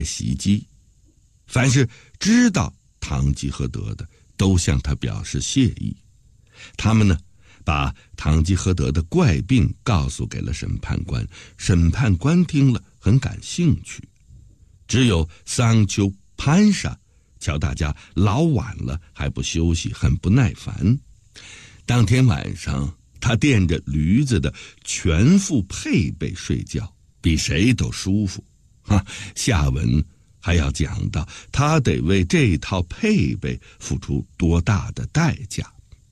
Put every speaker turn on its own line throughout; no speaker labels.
袭击。凡是知道堂吉诃德的，都向他表示谢意。他们呢，把堂吉诃德的怪病告诉给了审判官，审判官听了很感兴趣。只有桑丘潘沙瞧大家老晚了还不休息，很不耐烦。当天晚上，他垫着驴子的全副配备睡觉，比谁都舒服。下文还要讲到他得为这套配备付出多大的代价。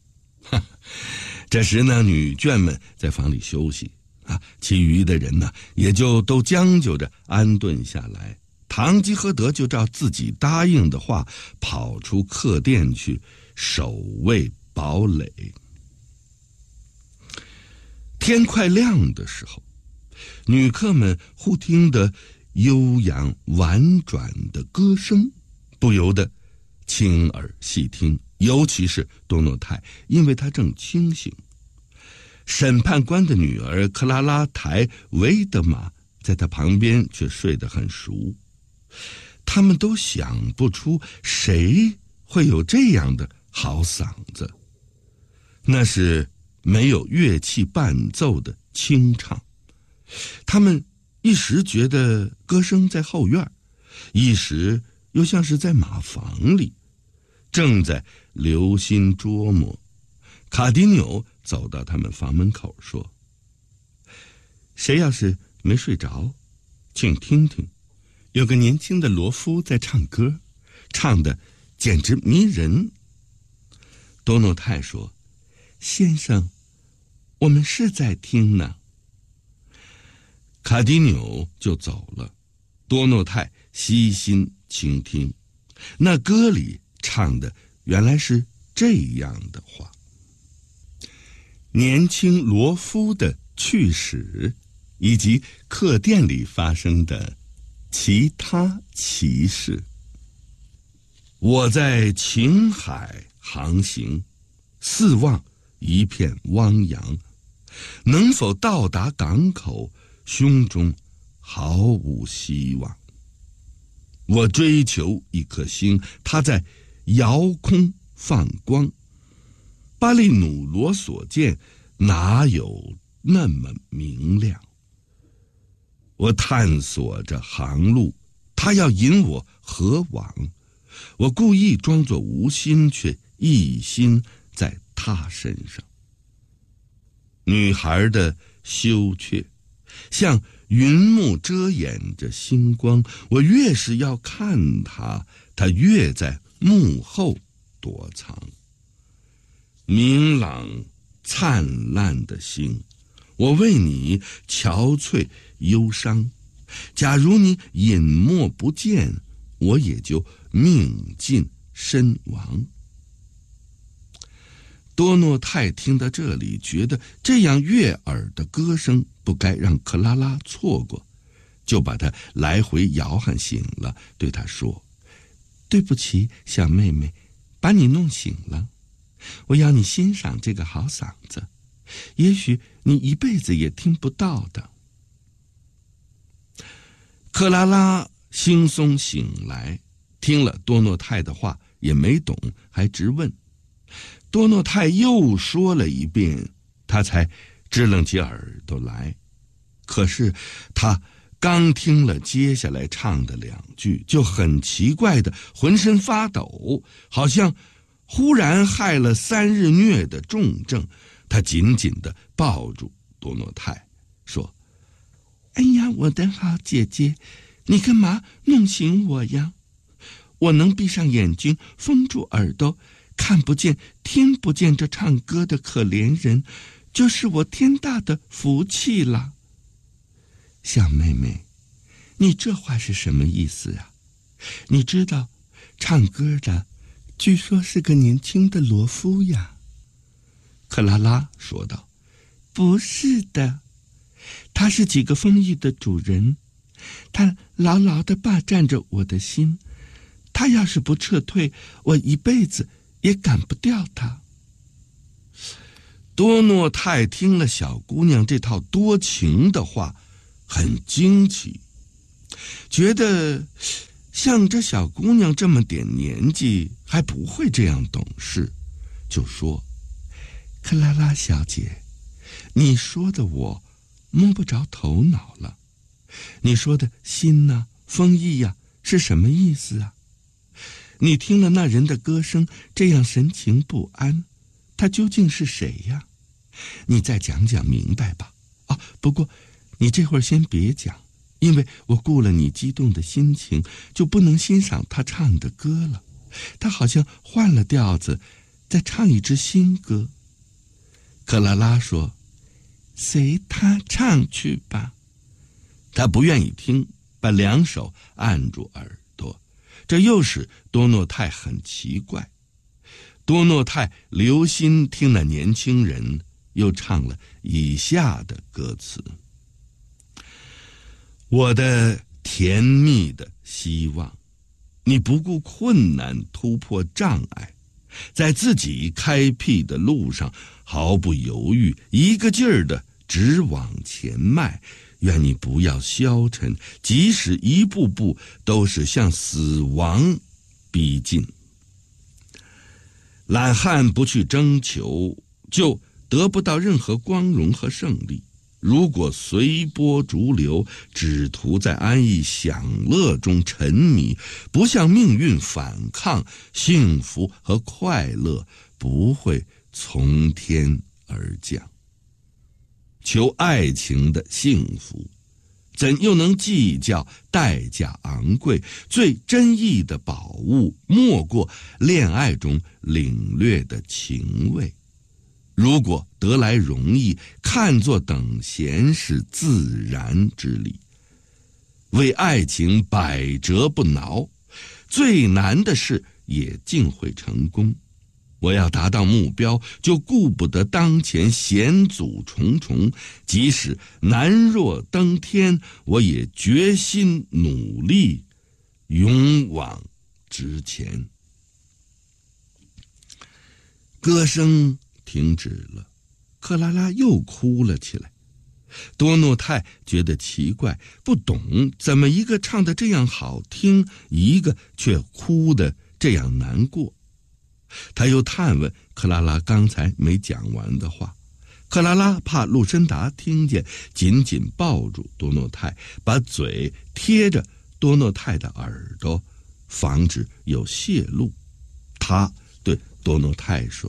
这时呢，女眷们在房里休息，其余的人呢也就都将就着安顿下来。堂吉诃德就照自己答应的话，跑出客店去守卫堡垒。天快亮的时候，女客们忽听得悠扬婉转的歌声，不由得倾耳细听，尤其是多诺泰，因为他正清醒。审判官的女儿克拉拉台维德玛在他旁边却睡得很熟。他们都想不出谁会有这样的好嗓子，那是没有乐器伴奏的清唱。他们一时觉得歌声在后院，一时又像是在马房里，正在留心琢磨。卡迪纽走到他们房门口说：“谁要是没睡着，请听听，有个年轻的罗夫在唱歌，唱得简直迷人。”多诺泰说：“先生，我们是在听呢。”卡迪纽就走了。多诺泰悉心倾听，那歌里唱的原来是这样的话：年轻罗夫的趣史，以及客店里发生的其他奇事。我在晴海航行，四望一片汪洋，能否到达港口，胸中毫无希望。我追求一颗星，它在遥空放光。巴利努罗所见，哪有那么明亮？我探索着航路，他要引我河往。我故意装作无心，却一心在他身上。女孩的羞怯像云幕遮掩着星光，我越是要看她，她越在幕后躲藏。明朗灿烂的星，我为你憔悴忧伤。假如你隐没不见，我也就命尽身亡。多诺泰听到这里，觉得这样悦耳的歌声不该让克拉拉错过，就把她来回摇撼醒了，对她说：“对不起，小妹妹，把你弄醒了。我要你欣赏这个好嗓子，也许你一辈子也听不到的。”克拉拉惺忪醒来，听了多诺泰的话也没懂，还直问。多诺泰又说了一遍，他才支棱起耳朵来。可是他刚听了接下来唱的两句，就很奇怪的浑身发抖，好像忽然害了3日疟的重症。他紧紧地抱住多诺泰，说：“哎呀，我的好姐姐，你干嘛弄醒我呀？我能闭上眼睛，封住耳朵，看不见听不见这唱歌的可怜人，就是我天大的福气了。小妹妹，你这话是什么意思啊？你知道唱歌的据说是个年轻的罗夫呀。”克拉拉说道：“不是的，他是几个丰邑的主人，他牢牢地霸占着我的心，他要是不撤退，我一辈子也赶不掉他。”多诺泰听了小姑娘这套多情的话，很惊奇。 觉得像这小姑娘这么点年纪还不会这样懂事，就说：“克拉拉小姐，你说的我摸不着头脑了。你说的心呐、风意呀，是什么意思啊？你听了那人的歌声，这样神情不安，他究竟是谁呀？你再讲讲明白吧。不过你这会儿先别讲，因为我顾了你激动的心情，就不能欣赏他唱的歌了。他好像换了调子，在唱一支新歌。”克拉拉说：“随他唱去吧。”他不愿意听，把两手按住耳朵，这又使多诺泰很奇怪。多诺泰留心听那年轻人又唱了以下的歌词：“我的甜蜜的希望，你不顾困难突破障碍，在自己开辟的路上毫不犹豫，一个劲儿的直往前迈。愿你不要消沉，即使一步步都是向死亡逼近。懒汉不去征求，就得不到任何光荣和胜利。如果随波逐流，只图在安逸享乐中沉迷，不向命运反抗，幸福和快乐不会从天而降。求爱情的幸福，怎又能计较代价昂贵？最珍异的宝物，莫过恋爱中领略的情味。如果得来容易，看作等闲是自然之理。为爱情百折不挠，最难的事也竟会成功。我要达到目标，就顾不得当前险阻重重，即使难若登天，我也决心努力，勇往直前。”歌声停止了，克拉拉又哭了起来。多诺泰觉得奇怪，不懂怎么一个唱得这样好听，一个却哭得这样难过。他又探问克拉拉刚才没讲完的话。克拉拉怕陆申达听见，紧紧抱住多诺泰，把嘴贴着多诺泰的耳朵，防止有泄露。他对多诺泰说：“